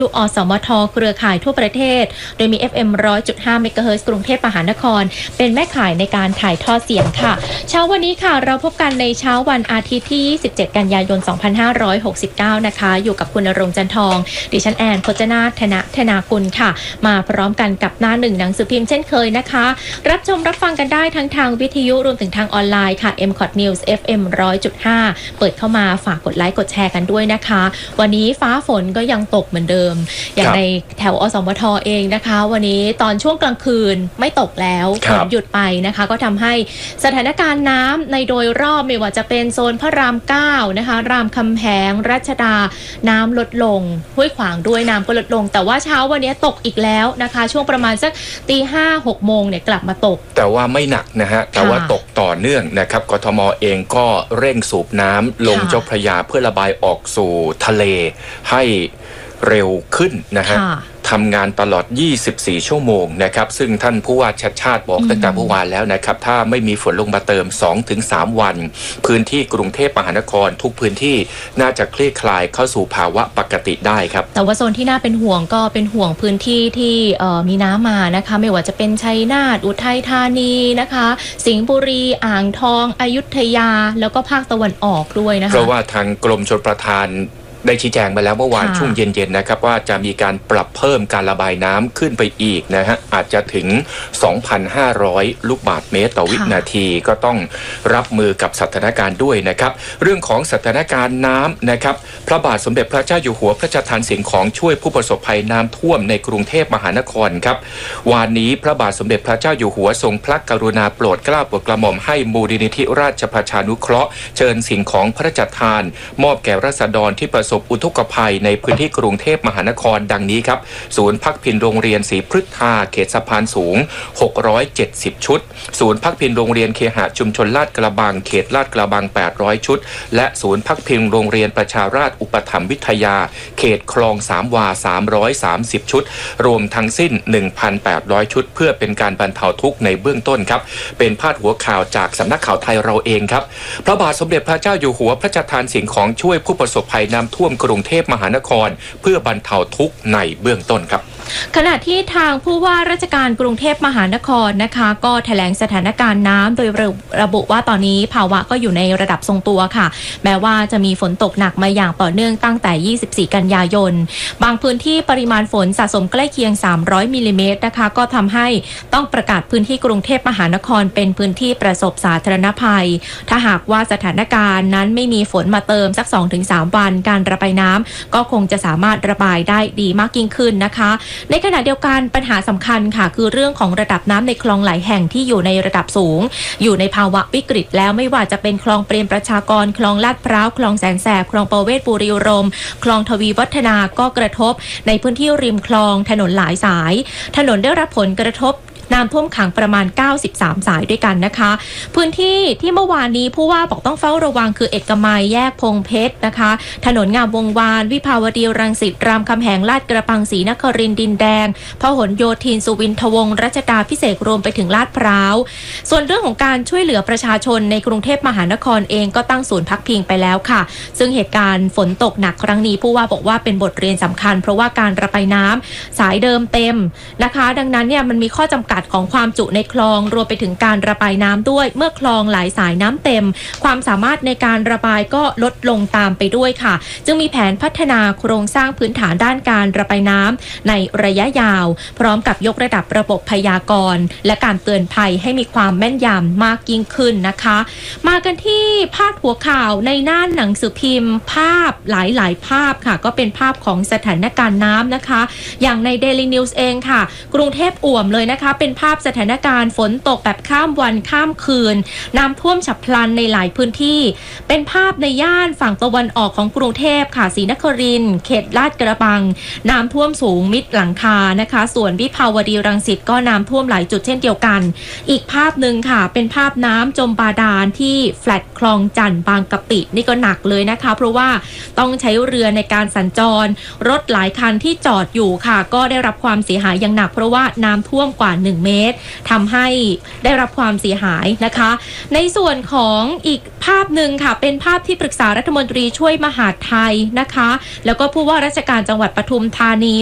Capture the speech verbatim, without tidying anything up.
อสมทเครือข่ายทั่วประเทศโดยมี เอฟ เอ็ม หนึ่งร้อยจุดห้า เมกะเฮิรตซ์กรุงเทพมหานครเป็นแม่ข่ายในการถ่ายทอดเสียงค่ะเช้าวันนี้ค่ะเราพบกันในเช้าวันอาทิตย์ที่ยี่สิบเจ็ดกันยายนสองพันห้าร้อยหกสิบเก้านะคะอยู่กับคุณณรงค์จันทองดิฉันแอนพจนาถธนธนากุลค่ะมาพร้อมกันกับหน้าหนึ่งหนังสือพิมพ์เช่นเคยนะคะรับชมรับฟังกันได้ทั้งทางวิทยุรวมถึงทางออนไลน์ค่ะ เอ็ม คอท News เอฟ เอ็ม หนึ่งร้อยจุดห้า เปิดเข้ามาฝากกดไลค์กดแชร์กันด้วยนะคะวันนี้ฟ้าฝนก็ยังตกเหมือนเดิมอย่างในแถวอสมทเองนะคะวันนี้ตอนช่วงกลางคืนไม่ตกแล้วฝนหยุดไปนะคะก็ทำให้สถานการณ์น้ำในโดยรอบไม่ว่าจะเป็นโซนพระรามเก้านะคะรามคำแหงรัชดาน้ำลดลงห้วยขวางด้วยน้ำก็ลดลงแต่ว่าเช้าวันนี้ตกอีกแล้วนะคะช่วงประมาณสักตีห้าหกโมงเนี่ยกลับมาตกแต่ว่าไม่หนักนะฮะแต่ว่าตกต่อเนื่องนะครับกทมเองก็เร่งสูบน้ำลงเจ้าพระยาเพื่อระบายออกสู่ทะเลให้เร็วขึ้นนะฮะทำงานตลอดยี่สิบสี่ชั่วโมงนะครับซึ่งท่านผู้ว่าชัชชาติบอกตั้งแต่เมื่อวานแล้วนะครับถ้าไม่มีฝนลงมาเติม สองถึงสาม วันพื้นที่กรุงเทพมหานครทุกพื้นที่น่าจะคลี่คลายเข้าสู่ภาวะปกติได้ครับแต่ว่าโซนที่น่าเป็นห่วงก็เป็นห่วงพื้นที่ที่มีน้ำมานะคะไม่ว่าจะเป็นชัยนาทอุทัยธานีนะคะสิงห์บุรีอ่างทองอยุธยาแล้วก็ภาคตะวันออกด้วยนะคะเพราะว่าทางกรมชลประทานได้ชี้แจงไปแล้วเมื่อวานช่วงเย็นๆนะครับว่าจะมีการปรับเพิ่มการระบายน้ำขึ้นไปอีกนะฮะอาจจะถึง สองพันห้าร้อย ลูกบาศก์เมตรต่อวินาทีก็ต้องรับมือกับสถานการณ์ด้วยนะครับเรื่องของสถานการณ์น้ำนะครับพระบาทสมเด็จพระเจ้าอยู่หัวพระราชทานสิ่งของช่วยผู้ประสบภัยน้ำท่วมในกรุงเทพมหานครครับวานนี้พระบาทสมเด็จพระเจ้าอยู่หัวทรงพระกรุณาโปรดเกล้าโปรดกระหม่อมให้มูลนิธิราชประชานุเคราะห์เชิญสิ่งของพระราชทานมอบแก่ราษฎรที่ประสบอุทกภัยในพื้นที่กรุงเทพมหานครดังนี้ครับศูนย์พักพิงโรงเรียนศรีพฤกษาเขตสะพานสูงหกร้อยเจ็ดสิบชุดศูนย์พักพิงโรงเรียนเคหะชุมชนลาดกระบังเขตลาดกระบังแปดร้อยชุดและศูนย์พักพิงโรงเรียนประชาราษฎร์อุปถัมภ์วิทยาเขตคลองสามวาสามร้อยสามสิบชุดรวมทั้งสิ้น หนึ่งพันแปดร้อย ชุดเพื่อเป็นการบรรเทาทุกข์ในเบื้องต้นครับเป็นพาดหัวข่าวจากสำนักข่าวไทยเราเองครับพระบาทสมเด็จพระเจ้าอยู่หัวพระราชทานสิ่งของช่วยผู้ประสบภัยน้ำท่วมกรุงเทพมหานครเพื่อบรรเทาทุกข์ในเบื้องต้นครับขณะที่ทางผู้ว่าราชการกรุงเทพมหานครนะคะก็แถลงสถานการณ์น้ำโดยระบุว่าตอนนี้ภาวะก็อยู่ในระดับทรงตัวค่ะแม้ว่าจะมีฝนตกหนักมาอย่างต่อเนื่องตั้งแต่ยี่สิบสี่กันยายนบางพื้นที่ปริมาณฝนสะสมใกล้เคียงสามร้อยมิลลิเมตรนะคะก็ทำให้ต้องประกาศพื้นที่กรุงเทพมหานครเป็นพื้นที่ประสบสาธารณภัยถ้าหากว่าสถานการณ์นั้นไม่มีฝนมาเติมสัก สองถึงสาม วันการระบายน้ำก็คงจะสามารถระบายได้ดีมากยิ่งขึ้นนะคะในขณะเดียวกันปัญหาสำคัญค่ะคือเรื่องของระดับน้ำในคลองหลายแห่งที่อยู่ในระดับสูงอยู่ในภาวะวิกฤตแล้วไม่ว่าจะเป็นคลองเปรมประชากรคลองลาดพร้าวคลองแสนแสบคลองประเวศบุรีรมย์คลองทวีวัฒนาก็กระทบในพื้นที่ริมคลองถนนหลายสายถนนได้รับผลกระทบน้ำท่วมขังประมาณเก้าสิบสามสายด้วยกันนะคะพื้นที่ที่เมื่อวานนี้ผู้ว่าบอกต้องเฝ้าระวังคือเอกมัยแยกพงเพชรนะคะถนนงามวงวานวิภาวดีรังสิตรามคำแหงลาดกระบังศรีนครินทร์ดินแดงพหลโยธินสุวินทวงศ์รัชดาภิเษกรวมไปถึงลาดพร้าวส่วนเรื่องของการช่วยเหลือประชาชนในกรุงเทพมหานครเองก็ตั้งศูนย์พักพิงไปแล้วค่ะซึ่งเหตุการณ์ฝนตกหนักครั้งนี้ผู้ว่าบอกว่าเป็นบทเรียนสำคัญเพราะว่าการระบายน้ำสายเดิมเต็มนะคะดังนั้นเนี่ยมันมีข้อจำกัดของความจุในคลองรวมไปถึงการระบายน้ำด้วยเมื่อคลองหลายสายน้ำเต็มความสามารถในการระบายก็ลดลงตามไปด้วยค่ะจึงมีแผนพัฒนาโครงสร้างพื้นฐานด้านการระบายน้ำในระยะยาวพร้อมกับยกระดับระบบพยากรณ์และการเตือนภัยให้มีความแม่นยำมากยิ่งขึ้นนะคะมากันที่พาดหัวข่าวในหน้าหนังสือพิมพ์ภาพหลายๆภาพค่ะก็เป็นภาพของสถานการณ์น้ำนะคะอย่างใน Daily News เองค่ะกรุงเทพอ่วมเลยนะคะเป็นภาพสถานการณ์ฝนตกแบบข้ามวันข้ามคืนน้ำท่วมฉับพลันในหลายพื้นที่เป็นภาพในย่านฝั่งตะวันออกของกรุงเทพค่ะศรีนครินทร์เขตลาดกระบังน้ำท่วมสูงมิดหลังคานะคะส่วนวิภาวดีรังสิตก็น้ำท่วมหลายจุดเช่นเดียวกันอีกภาพหนึ่งค่ะเป็นภาพน้ำจมบาดาลที่แฟลตคลองจันทน์บางกะปินี่ก็หนักเลยนะคะเพราะว่าต้องใช้เรือในการสัญจรรถหลายคันที่จอดอยู่ค่ะก็ได้รับความเสียหายอย่างหนักเพราะว่าน้ำท่วมกว่าหนึ่งเมตรทำให้ได้รับความเสียหายนะคะในส่วนของอีกภาพหนึ่งค่ะเป็นภาพที่ปรึกษารัฐมนตรีช่วยมหาดไทยนะคะแล้วก็ผู้ว่าราชการจังหวัดปทุมธานี